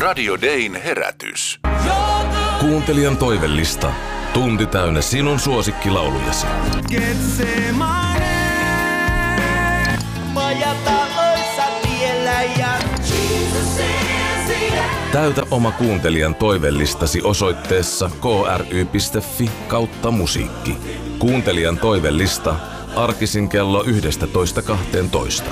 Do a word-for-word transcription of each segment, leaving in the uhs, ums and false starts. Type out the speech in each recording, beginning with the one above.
Radio Dayn herätys. Kuuntelijan toivellista. Tunti täynnä sinun suosikkilaulujasi. Getsemane, majataloissa tiellä ja Täytä oma kuuntelijan toivellistasi osoitteessa kry piste fi kautta musiikki. Kuuntelijan toivellista arkisin kello yksitoista kaksitoista.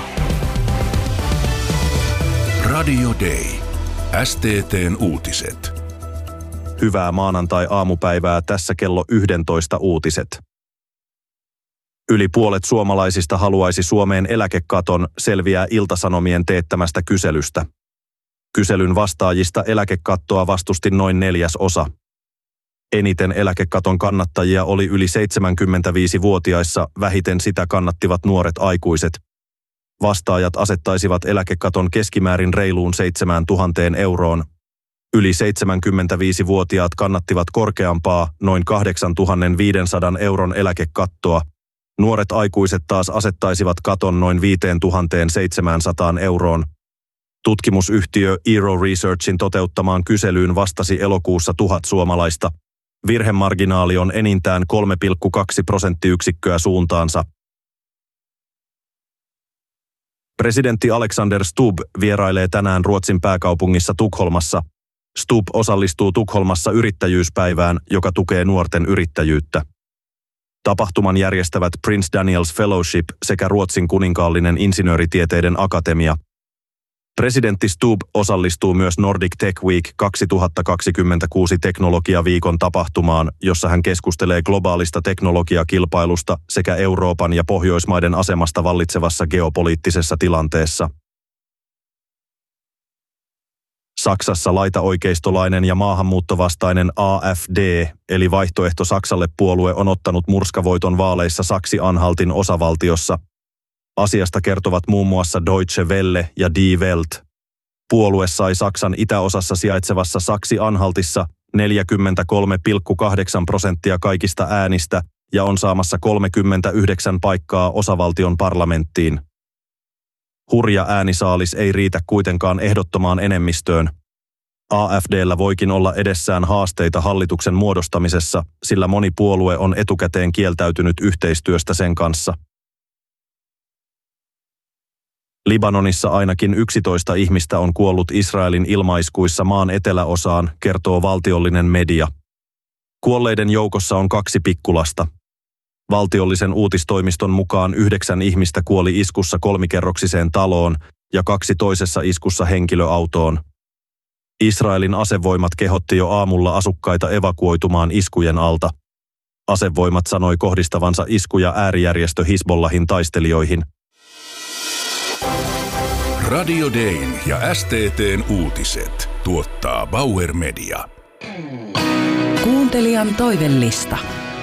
Radio Day. S T T:n uutiset. Hyvää maanantai-aamupäivää, tässä kello yksitoista uutiset. Yli puolet suomalaisista haluaisi Suomeen eläkekaton, selviää Ilta-Sanomien teettämästä kyselystä. Kyselyn vastaajista eläkekattoa vastusti noin neljäsosa. Eniten eläkekaton kannattajia oli yli seitsemänkymmentäviisivuotiaissa, vähiten sitä kannattivat nuoret aikuiset. Vastaajat asettaisivat eläkekaton keskimäärin reiluun seitsemään tuhanteen euroon. Yli seitsemänkymmentäviisivuotiaat kannattivat korkeampaa, noin kahdeksantuhatta euron eläkekattoa. Nuoret aikuiset taas asettaisivat katon noin viisituhattaseitsemänsataa euroon. Tutkimusyhtiö Eero Researchin toteuttamaan kyselyyn vastasi elokuussa tuhat suomalaista. Virhemarginaali on enintään kolme pilkku kaksi prosenttiyksikköä suuntaansa. Presidentti Alexander Stubb vierailee tänään Ruotsin pääkaupungissa Tukholmassa. Stubb osallistuu Tukholmassa yrittäjyyspäivään, joka tukee nuorten yrittäjyyttä. Tapahtuman järjestävät Prince Daniels Fellowship sekä Ruotsin kuninkaallinen insinööritieteiden akatemia. Presidentti Stubb osallistuu myös Nordic Tech Week kaksituhattakaksikymmentäkuusi teknologiaviikon tapahtumaan, jossa hän keskustelee globaalista teknologiakilpailusta sekä Euroopan ja Pohjoismaiden asemasta vallitsevassa geopoliittisessa tilanteessa. Saksassa laitaoikeistolainen ja maahanmuuttovastainen A F D, eli Vaihtoehto Saksalle puolue, on ottanut murskavoiton vaaleissa Saksi-Anhaltin osavaltiossa. Asiasta kertovat muun muassa Deutsche Welle ja Die Welt. Puolue sai Saksan itäosassa sijaitsevassa Saksi-Anhaltissa neljäkymmentäkolme pilkku kahdeksan prosenttia kaikista äänistä ja on saamassa kolmekymmentäyhdeksän paikkaa osavaltion parlamenttiin. Hurja äänisaalis ei riitä kuitenkaan ehdottomaan enemmistöön. A F D:llä voikin olla edessään haasteita hallituksen muodostamisessa, sillä moni puolue on etukäteen kieltäytynyt yhteistyöstä sen kanssa. Libanonissa ainakin yksitoista ihmistä on kuollut Israelin ilmaiskuissa maan eteläosaan, kertoo valtiollinen media. Kuolleiden joukossa on kaksi pikkulasta. Valtiollisen uutistoimiston mukaan yhdeksän ihmistä kuoli iskussa kolmikerroksiseen taloon ja kaksi toisessa iskussa henkilöautoon. Israelin asevoimat kehotti jo aamulla asukkaita evakuoitumaan iskujen alta. Asevoimat sanoi kohdistavansa iskuja äärijärjestö Hizbollahin taistelijoihin. Radio Dayn ja S T T:n uutiset tuottaa Bauer Media. Kuuntelijan toivellista.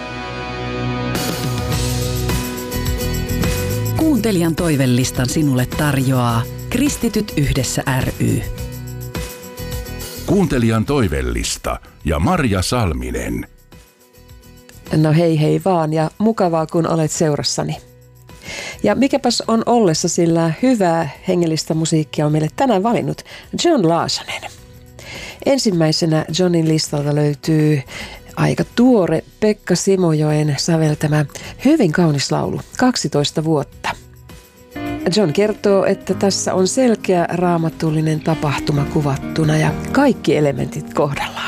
Kuuntelijan toivellistan sinulle tarjoaa Kristityt yhdessä ry. Kuuntelijan toivellista ja Marja Salminen. No hei hei vaan ja mukavaa kun olet seurassani. Ja mikäpäs on ollessa, sillä hyvää hengellistä musiikkia on meille tänään valinnut John Laasonen. Ensimmäisenä Johnin listalta löytyy aika tuore Pekka Simojoen säveltämä hyvin kaunis laulu, kaksitoista vuotta. John kertoo, että tässä on selkeä raamatullinen tapahtuma kuvattuna ja kaikki elementit kohdallaan.